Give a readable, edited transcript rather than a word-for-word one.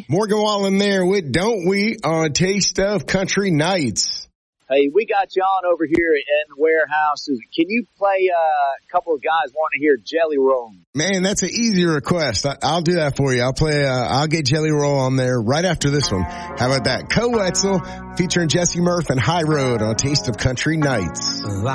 Kenny. Morgan Wallen there with Don't We on Taste of Country Nights. Hey, we got you on over here in the warehouse. Can you play a couple of guys want to hear Jelly Roll? Man, that's an easy request. I'll do that for you. I'll get Jelly Roll on there right after this one. How about that? Co Wetzel featuring Jesse Murph and High Road on Taste of Country Nights.